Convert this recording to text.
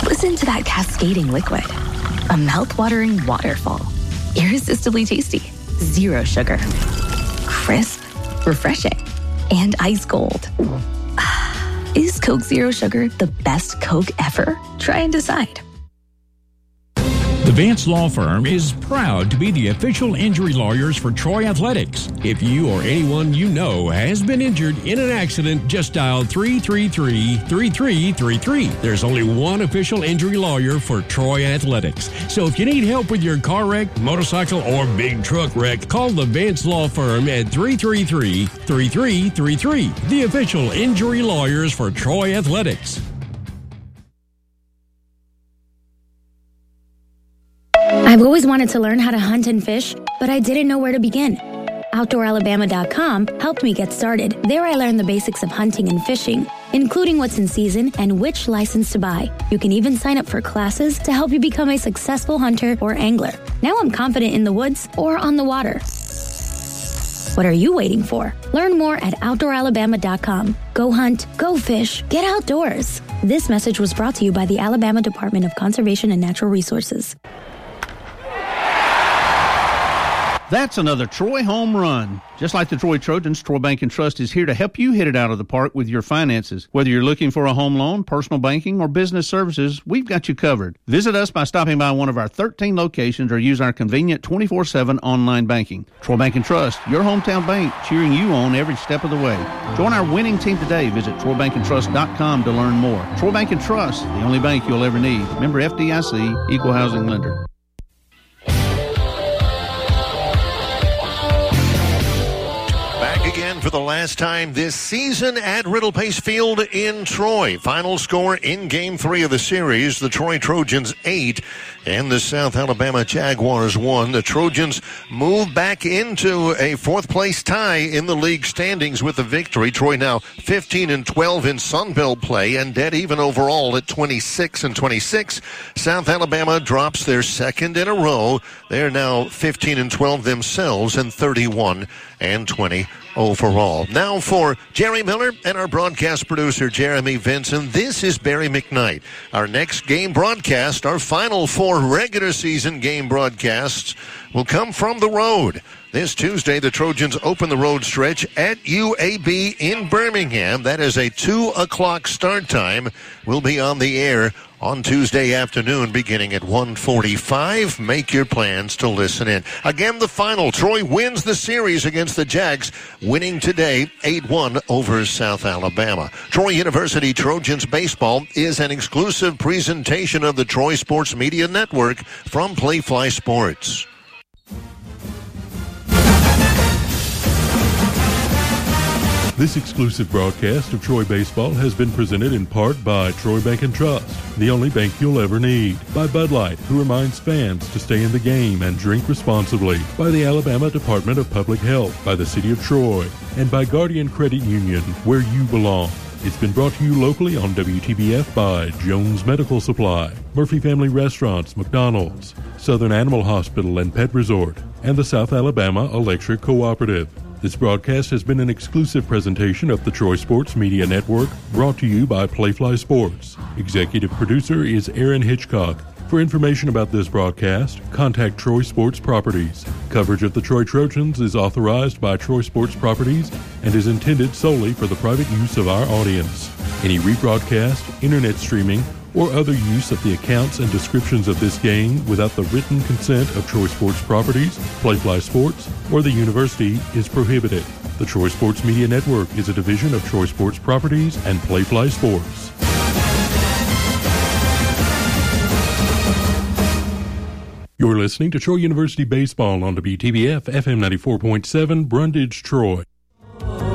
Listen to that cascading liquid. A mouth-watering waterfall. Irresistibly tasty. Zero sugar. Crisp. Refreshing. And ice cold. Is Coke Zero Sugar the best Coke ever? Try and decide. The Vance Law Firm is proud to be the official injury lawyers for Troy Athletics. If you or anyone you know has been injured in an accident, just dial 333-3333. There's only one official injury lawyer for Troy Athletics. So if you need help with your car wreck, motorcycle, or big truck wreck, call the Vance Law Firm at 333-3333. The official injury lawyers for Troy Athletics. I've always wanted to learn how to hunt and fish, but I didn't know where to begin. OutdoorAlabama.com helped me get started. There I learned the basics of hunting and fishing, including what's in season and which license to buy. You can even sign up for classes to help you become a successful hunter or angler. Now I'm confident in the woods or on the water. What are you waiting for? Learn more at OutdoorAlabama.com. Go hunt, go fish, get outdoors. This message was brought to you by the Alabama Department of Conservation and Natural Resources. That's another Troy home run. Just like the Troy Trojans, Troy Bank and Trust is here to help you hit it out of the park with your finances. Whether you're looking for a home loan, personal banking, or business services, we've got you covered. Visit us by stopping by one of our 13 locations or use our convenient 24/7 online banking. Troy Bank and Trust, your hometown bank, cheering you on every step of the way. Join our winning team today. Visit TroyBankandTrust.com to learn more. Troy Bank and Trust, the only bank you'll ever need. Member FDIC, Equal Housing Lender. Again for the last time this season at Riddle Pace Field in Troy. Final score in Game 3 of the series, the Troy Trojans 8 and the South Alabama Jaguars 1. The Trojans move back into a fourth-place tie in the league standings with the victory. Troy now 15-12 in Sun Belt play and dead even overall at 26-26. South Alabama drops their second in a row. They're now 15-12 themselves and 31-20 overall. Now for Jerry Miller and our broadcast producer, Jeremy Vinson, this is Barry McKnight. Our next game broadcast, our final 4 regular season game broadcasts, will come from the road. This Tuesday, the Trojans open the road stretch at UAB in Birmingham. That is a 2 o'clock start time. We'll be on the air on Tuesday afternoon beginning at 1:45. Make your plans to listen in. Again, the final. Troy wins the series against the Jags, winning today 8-1 over South Alabama. Troy University Trojans Baseball is an exclusive presentation of the Troy Sports Media Network from Playfly Sports. This exclusive broadcast of Troy Baseball has been presented in part by Troy Bank and Trust, the only bank you'll ever need. By Bud Light, who reminds fans to stay in the game and drink responsibly. By the Alabama Department of Public Health, by the City of Troy, and by Guardian Credit Union, where you belong. It's been brought to you locally on WTBF by Jones Medical Supply, Murphy Family Restaurants, McDonald's, Southern Animal Hospital and Pet Resort, and the South Alabama Electric Cooperative. This broadcast has been an exclusive presentation of the Troy Sports Media Network, brought to you by Playfly Sports. Executive producer is Aaron Hitchcock. For information about this broadcast, contact Troy Sports Properties. Coverage of the Troy Trojans is authorized by Troy Sports Properties and is intended solely for the private use of our audience. Any rebroadcast, internet streaming, or other use of the accounts and descriptions of this game without the written consent of Troy Sports Properties, Playfly Sports, or the university is prohibited. The Troy Sports Media Network is a division of Troy Sports Properties and Playfly Sports. You're listening to Troy University Baseball on WTBF FM 94.7 Brundage, Troy.